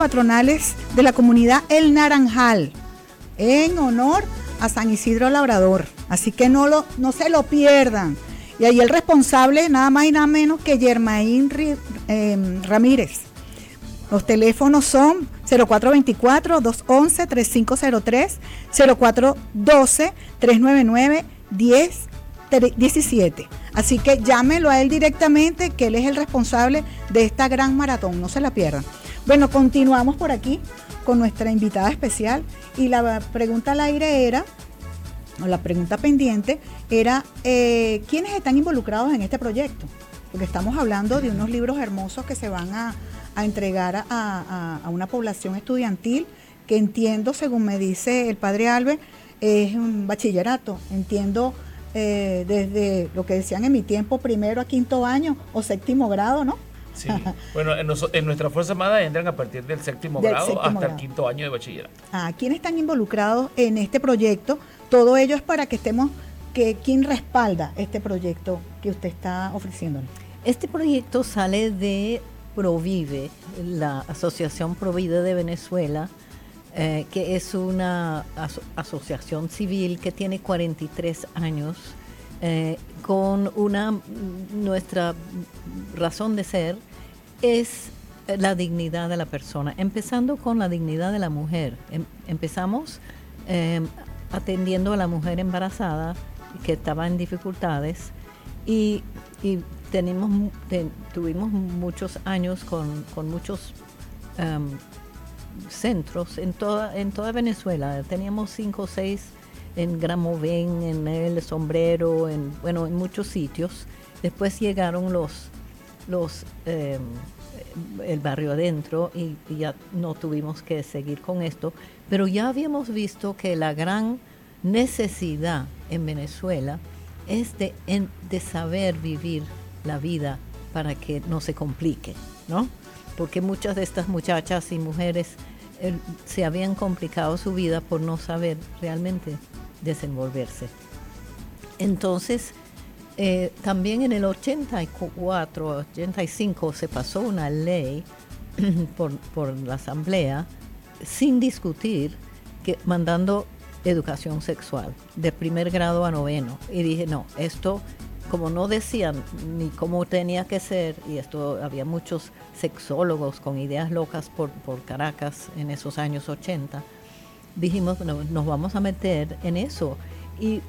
patronales de la comunidad El Naranjal, en honor a San Isidro Labrador. Así que no se lo pierdan. Y ahí el responsable, nada más y nada menos que Germain Ramírez. Los teléfonos son 0424-211-3503, 0412-399-1017. Así que llámelo a él directamente, que él es el responsable de esta gran maratón. No se la pierdan. Bueno, continuamos por aquí con nuestra invitada especial. Y la pregunta al aire era, o la pregunta pendiente, era ¿quiénes están involucrados en este proyecto? Porque estamos hablando de unos libros hermosos que se van a entregar a una población estudiantil, que entiendo, según me dice el padre Albert, es un bachillerato. Entiendo desde lo que decían en mi tiempo, primero a quinto año o séptimo grado, ¿no? Sí, bueno, en nuestra Fuerza Armada entran a partir del séptimo grado hasta el quinto año de bachillerato. ¿Quiénes están involucrados en este proyecto? Todo ello es para que estemos, ¿quién respalda este proyecto que usted está ofreciéndonos? Este proyecto sale de Provive, la Asociación Provive de Venezuela, que es una asociación civil que tiene 43 años, con nuestra razón de ser es la dignidad de la persona, empezando con la dignidad de la mujer. Empezamos atendiendo a la mujer embarazada que estaba en dificultades y tuvimos muchos años con muchos centros en toda Venezuela. Teníamos 5 o 6 en Gramovén, en El Sombrero, en muchos sitios. Después llegaron el barrio adentro y ya no tuvimos que seguir con esto, pero ya habíamos visto que la gran necesidad en Venezuela es de saber vivir la vida para que no se complique, ¿no? Porque muchas de estas muchachas y mujeres se habían complicado su vida por no saber realmente desenvolverse. Entonces, también en el 84, 85 se pasó una ley por la Asamblea sin discutir, mandando educación sexual de primer grado a noveno. Y dije, no, esto, como no decían ni cómo tenía que ser, y esto había muchos sexólogos con ideas locas por Caracas en esos años 80, dijimos, no, nos vamos a meter en eso. Y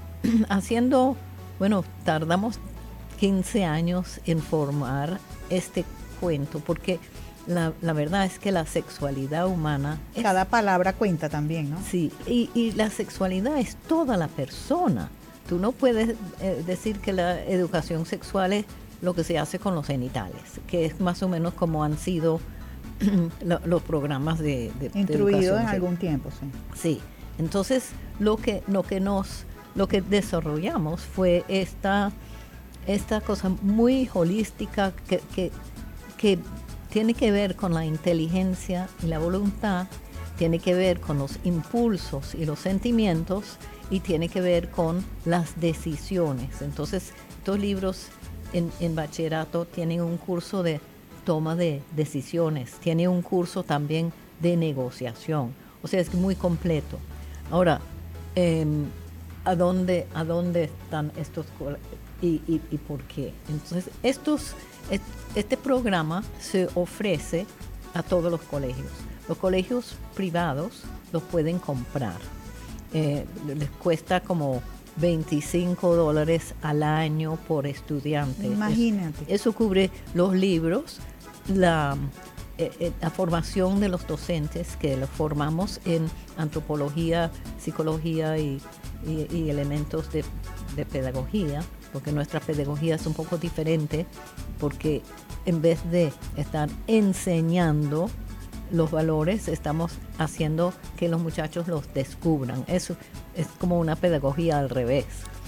tardamos 15 años en formar este cuento, porque la verdad es que la sexualidad humana... Cada palabra cuenta también, ¿no? Sí, y la sexualidad es toda la persona. Tú no puedes decir que la educación sexual es lo que se hace con los genitales, que es más o menos como han sido los programas de instruido en algún tiempo, sí. Sí, entonces lo que desarrollamos fue esta cosa muy holística que tiene que ver con la inteligencia y la voluntad, tiene que ver con los impulsos y los sentimientos y tiene que ver con las decisiones. Entonces, estos libros en bachillerato tienen un curso de toma de decisiones, tiene un curso también de negociación, o sea, es muy completo. Ahora, ¿a dónde están estos y por qué? Entonces, este programa se ofrece a todos los colegios. Los colegios privados los pueden comprar. Les cuesta como $25 al año por estudiante. Imagínate. Eso cubre los libros, la formación de los docentes, que los formamos en antropología, psicología y elementos de pedagogía, porque nuestra pedagogía es un poco diferente, porque en vez de estar enseñando los valores, estamos haciendo que los muchachos los descubran. Eso es como una pedagogía al revés.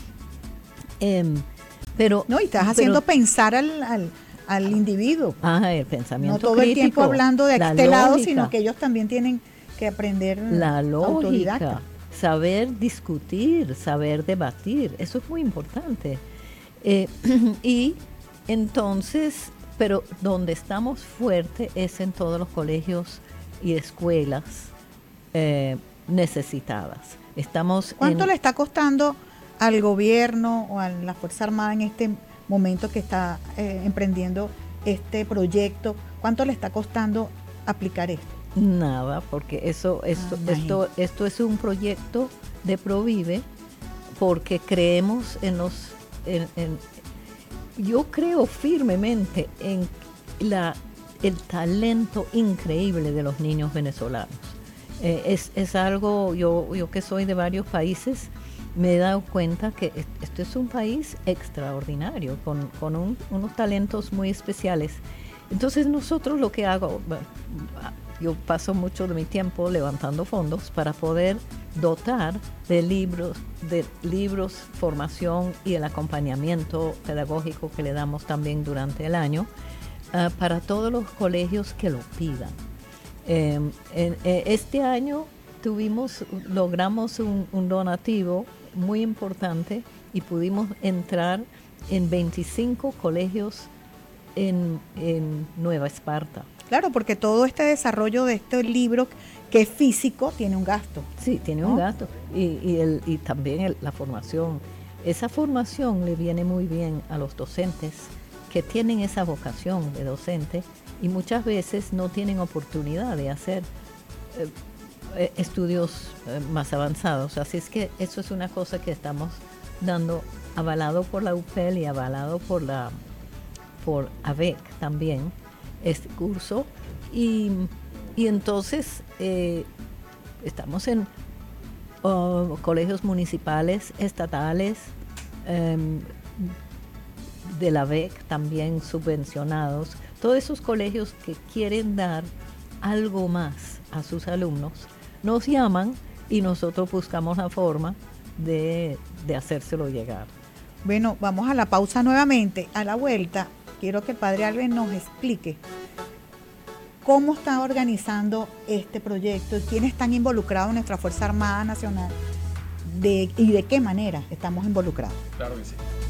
Pero no, y estás haciendo pensar al individuo. El pensamiento crítico. No todo crítico, el tiempo hablando de este lado, sino que ellos también tienen que aprender la lógica, autodidacta. Saber discutir, saber debatir. Eso es muy importante. Y entonces, pero donde estamos fuerte es en todos los colegios y escuelas necesitadas. ¿Cuánto le está costando al gobierno o a la Fuerza Armada en este momento que está emprendiendo este proyecto? ¿Cuánto le está costando aplicar esto? Nada, porque esto es un proyecto de Provive, porque creemos yo creo firmemente en el talento increíble de los niños venezolanos. Es algo, yo que soy de varios países, me he dado cuenta que este es un país extraordinario, con unos talentos muy especiales. Entonces nosotros lo que hago, yo paso mucho de mi tiempo levantando fondos para poder dotar de libros, formación y el acompañamiento pedagógico que le damos también durante el año para todos los colegios que lo pidan. Este año logramos un donativo muy importante y pudimos entrar en 25 colegios en Nueva Esparta. Claro, porque todo este desarrollo de este libro que es físico tiene un gasto. Sí, tiene un gasto. Y también la formación. Esa formación le viene muy bien a los docentes que tienen esa vocación de docente y muchas veces no tienen oportunidad de hacer estudios más avanzados. Así es que eso es una cosa que estamos dando, avalado por la UPEL y avalado por AVEC también, este curso. Y entonces estamos en colegios municipales, estatales, de la AVEC también subvencionados, todos esos colegios que quieren dar algo más a sus alumnos, nos llaman y nosotros buscamos la forma de hacérselo llegar. Bueno, vamos a la pausa nuevamente. A la vuelta, quiero que el padre Albert nos explique cómo está organizando este proyecto y quiénes están involucrados en nuestra Fuerza Armada Nacional y de qué manera estamos involucrados. Claro que sí.